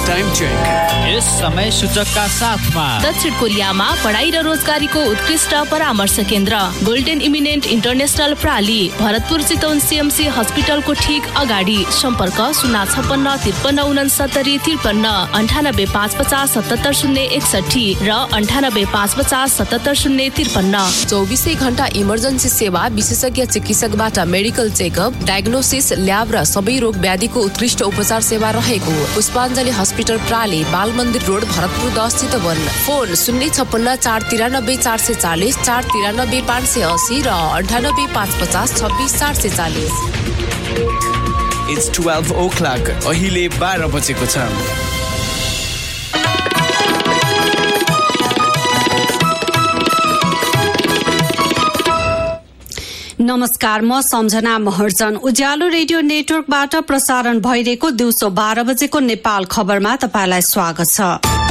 Time check. यस समय सूचकका साथमा दक्षिण कोरियामा पढाइ र रोजगारीको उत्कृष्ट परामर्श केन्द्र golden eminent international प्राली, Bharatpur Chitwan CMC हस्पिटलको ठीक अगाडि। सम्पर्क 056 93 59 73 53 र 98 550 77 053 24 घण्टा इमर्जेन्सी सेवा, विशेषज्ञ चिकित्सकबाट मेडिकल चेकअप, डायग्नोसिस, ल्याब र सबै रोग व्याधिको उत्कृष्ट उपचार सेवा रहेको पुष्पाञ्जली हस्पिटल प्राली, बाल मन्दिर रोड, भरतपुर 10 चितवन। फोन 056 493 440 493 580 र 98 550 26 440। It's 12 o'clock. अहिले 12 बजेको छ। नमस्कार, म सम्झना महर्जन। उज्यालो रेडियो नेटवर्कबाट प्रसारण भइरहेको दिउँसो 12 बजेको नेपाल खबरमा तपाईलाई स्वागत छ।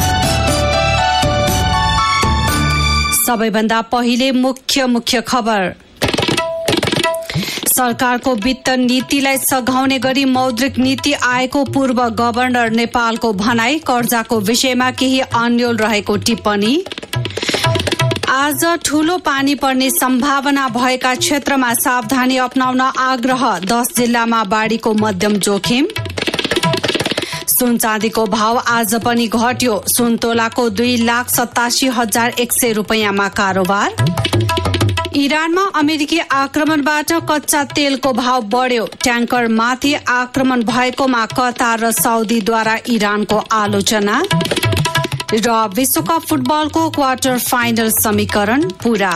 सबैभन्दा पहिले मुख्य खबर। सरकारको वित्त नीतिलाई सघाउने गरी मौद्रिक नीति आएको पूर्व गभर्नर नेपालको भनाई, कर्जाको विषयमा केही अन्यल रहेको टिप्पणी। आज ठूलो पानी पर्ने सम्भावना भएका क्षेत्रमा सावधानी अपनाउन आग्रह, 10 जिल्लामा बाढीको मध्यम जोखिम। सुन चाँदीको भाव आज पनि घट्यो, सुन तोलाको 2,87,100 रुपैयाँमा कारोबार। इरानमा अमेरिकी आक्रमणबाट कच्चा तेलको भाव बढ्यो, ट्याङ्कर माथि आक्रमण भएकोमा कतार र साउदीद्वारा इरानको आलोचना। र विश्वकप फुटबलको क्वार्टर फाइनल समीकरण पूरा।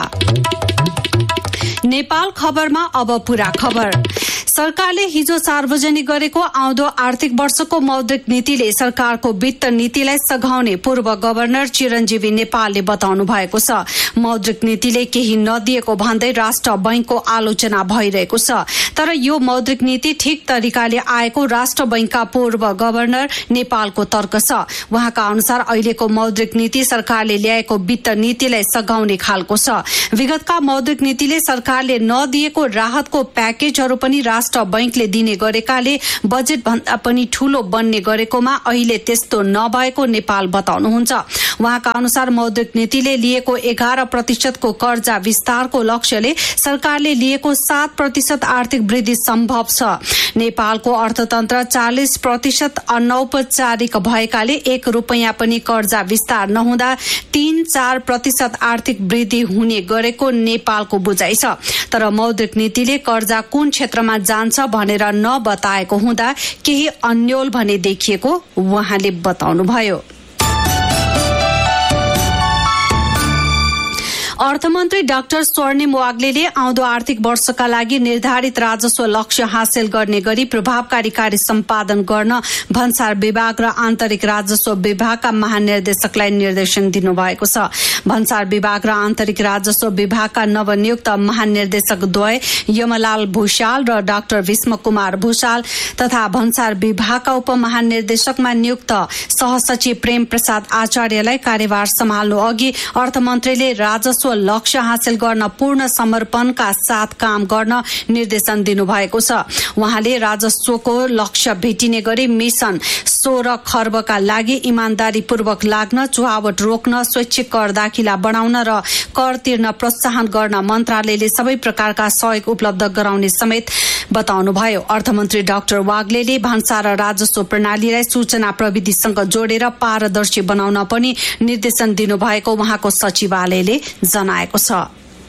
नेपाल खबरमा अब पूरा खबर। सरकारले हिजो सार्वजनिक गरेको आउँदो आर्थिक वर्षको मौद्रिक नीतिले सरकारको वित्त नीतिलाई सघाउने पूर्व गभर्नर चिरञ्जीवी नेपालले बताउनु भएको छ। मौद्रिक नीतिले केही नदिएको भन्दै राष्ट्र बैंकको आलोचना भइरहेको छ। तर यो मौद्रिक नीति ठिक तरिकाले आएको राष्ट्र बैंकका पूर्व गभर्नर नेपालको तर्क छ। उहाँका अनुसार अहिलेको मौद्रिक नीति सरकारले ल्याएको वित्त नीतिलाई सघाउने खालको छ। विगतका मौद्रिक नीतिले सरकारले नदिएको राहतको प्याकेजहरू पनि राष्ट्र बैंकले दिने गरेकाले बजेट भन्दा पनि ठूलो बन्ने गरेकोमा अहिले त्यस्तो नभएको नेपाल बताउनुहुन्छ। उहाँका अनुसार मौद्रिक नीतिले लिएको 11% को कर्जा विस्तारको लक्ष्यले सरकारले लिएको 7% आर्थिक वृद्धि सम्भव छ। नेपालको अर्थतन्त्र 40% अनौपचारिक भएकाले 1 रुपैयाँ पनि कर्जा विस्तार नहुँदा 3-4% आर्थिक वृद्धि हुने गरेको नेपालको बुझाइ छ। तर मौद्रिक नीतिले कर्जा कुन क्षेत्रमा जान्छ भनेर नबताएको हुँदा केही अन्यल भने देखिएको उहाँले बताउनुभयो। अर्थमन्त्री डाक्टर स्वर्णिम वाग्लेले आउँदो आर्थिक वर्षका लागि निर्धारित राजस्व लक्ष्य हासिल गर्ने गरी प्रभावकारी कार्य सम्पादन गर्न भन्सार विभाग र आन्तरिक राजस्व विभागका महानिर्देशकलाई निर्देशन दिनुभएको छ। भन्सार विभाग र आन्तरिक राजस्व विभागका नवनियुक्त महानिर्देशक द्वय यमलाल भूषाल र डाक्टर भीष्म कुमार भूषाल तथा भन्सार विभागका उपमहानिर्देशकमा नियुक्त सहसचिव प्रेम प्रसाद आचार्यलाई कार्यभार सम्हाल्नु अघि अर्थमन्त्रीले राजस्व लक्ष्य हासिल गर्न पूर्ण समर्पणका साथ काम गर्न निर्देशन दिनुभएको छ। उहाँले राजस्वको लक्ष्य भेटिने गरी मिशन 16 खर्बका लागि इमानदारीपूर्वक लाग्न, चुहावट रोक्न, स्वैच्छिक कर दाखिला बढाउन र कर तिर्न प्रोत्साहन गर्न मन्त्रालयले सबै प्रकारका सहयोग उपलब्ध गराउने समेत बताउनुभयो। अर्थमन्त्री डाक्टर वाग्लेले भान्सा र राजस्व प्रणालीलाई सूचना प्रविधिसँग जोडेर पारदर्शी बनाउन पनि निर्देशन दिनुभएको उहाँको सचिवालयले जनाएको छ।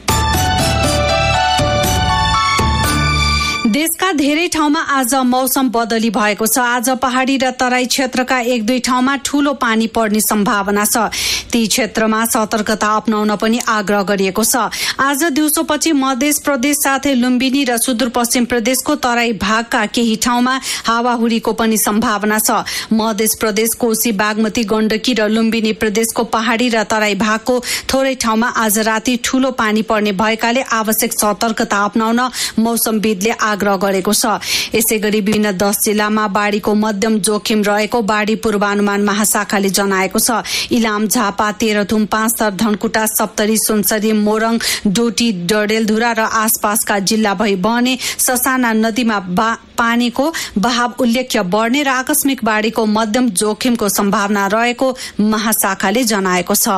देशका धेरै ठाउँमा आज मौसम बदली भएको छ। आज पहाडी र तराई क्षेत्रका 1-2 ठाउँमा ठूलो पानी पर्ने सम्भावना छ। ती क्षेत्रमा सतर्कता अपनाउन पनि आग्रह गरिएको छ। आज दिउँसोपछि मध्य प्रदेश साथै लुम्बिनी र सुदूरपश्चिम प्रदेशको तराई भागका केही ठाउँमा हावाहुरीको पनि सम्भावना छ। मध्य प्रदेश, कोशी, बागमती, गण्डकी र लुम्बिनी प्रदेशको पहाडी र तराई भागको थोरै ठाउँमा आज राति ठूलो पानी पर्ने भएकाले आवश्यक सतर्कता अपनाउन मौसमविदले आग्रह आग्रह गरेको छ। यसैगरी विभिन्न 10 जिल्लामा बाढीको मध्यम जोखिम रहेको बाढी पूर्वानुमान महाशाखाले जनाएको छ। इलाम, झापा, तेह्रथुम, पाँचथर, धनकुटा, सप्तरी, सुनसरी, मोरङ, डोटी, डडेलधुरा र आसपासका जिल्ला भई बहने ससाना नदीमा पानीको बहाव उल्लेख्य बढ्ने र आकस्मिक बाढीको मध्यम जोखिमको सम्भावना रहेको महाशाखाले जनाएको छ।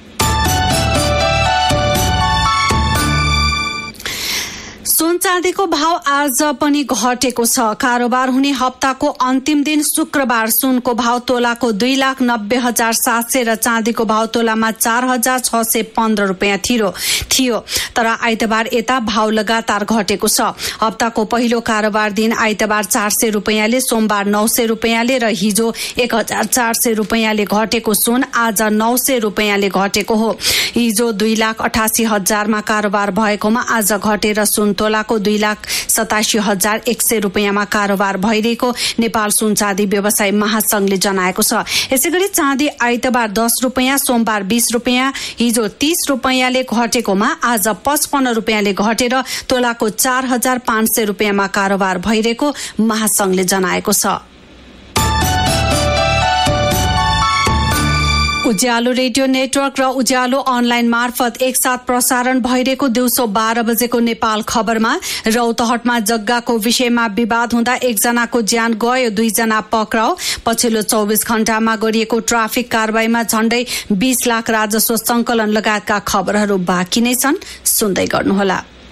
सुन चाँदीको भाव आज पनि घटेको छ। कारोबार हुने हप्ताको अन्तिम दिन शुक्रबार सुनको भाव तोलाको 2,90,700 र चाँदीको भाव तोलामा 4,615 रुपियाँ थियो। तर आइतबार यता भाव लगातार घटेको छ। हप्ताको पहिलो कारोबार दिन आइतबार 400 रुपियाँले, सोमबार 900 रुपियाँले र हिजो 1,400 रुपियाँले घटेको सुन आज 900 रुपियाँले घटेको हो। हिजो 2,88,000मा कारोबार भएकोमा आज घटेर सुन तोलाको 2,87,100 रुपियाँमा कारोबार भइरहेको नेपाल सुन चाँदी व्यवसायी महासंघले जनाएको छ। यसैगरी चाँदी आइतबार 10 रुपियाँ, सोमबार 20 रुपियाँ, हिजो 30 रुपियाँले घटेकोमा आज 55 रुपियाँले घटेर तोलाको 4,500 रुपियाँमा कारोबार भइरहेको महासंघले जनाएको छ। उज्यालो रेडियो नेटवर्क र उज्यालो अनलाइन मार्फत एकसाथ प्रसारण भइरहेको दिउँसो 12 बजेको नेपाल खबरमा रौतहटमा जग्गाको विषयमा विवाद हुँदा एकजनाको ज्यान गयो, 2 जना पक्राउ। पछिल्लो 24 घण्टामा गरिएको ट्राफिक कारबाहीमा झण्डै 20 लाख राजस्व संकलन लगायतका खबरहरू बाँकी नै छन्। सुन्दै गर्नुहोला।